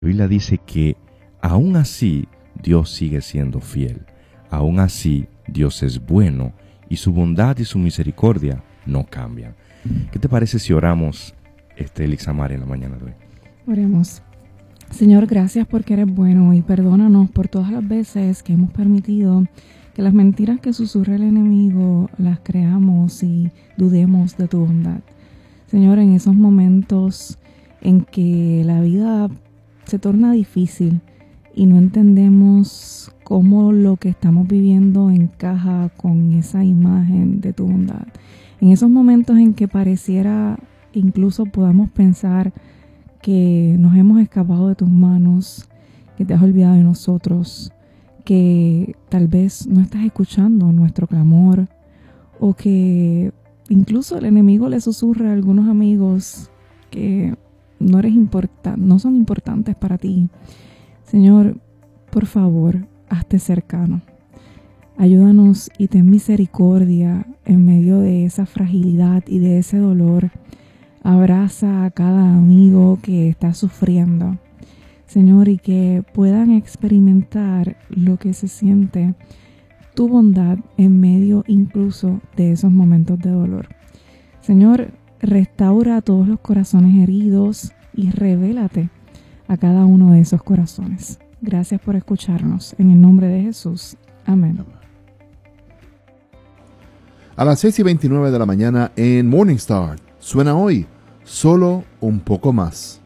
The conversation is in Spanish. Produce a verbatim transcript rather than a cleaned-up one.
La Biblia dice que aún así Dios sigue siendo fiel. Aún así Dios es bueno y su bondad y su misericordia no cambian. ¿Qué te parece si oramos, este, Elixamar, en la mañana de hoy? Oremos. Señor, gracias porque eres bueno y perdónanos por todas las veces que hemos permitido que las mentiras que susurra el enemigo las creamos y dudemos de tu bondad. Señor, en esos momentos en que la vida se torna difícil y no entendemos cómo lo que estamos viviendo encaja con esa imagen de tu bondad. En esos momentos en que pareciera incluso podamos pensar que nos hemos escapado de tus manos, que te has olvidado de nosotros, que tal vez no estás escuchando nuestro clamor, o que incluso el enemigo le susurra a algunos amigos que no eres importa- no son importantes para ti. Señor, por favor, hazte cercano. Ayúdanos y ten misericordia en medio de esa fragilidad y de ese dolor. Abraza a cada amigo que está sufriendo, Señor, y que puedan experimentar lo que se siente tu bondad en medio incluso de esos momentos de dolor. Señor, restaura a todos los corazones heridos y revélate a cada uno de esos corazones. Gracias por escucharnos. En el nombre de Jesús. Amén. A las seis y veintinueve de la mañana en Morning Star suena hoy Solo un poco más.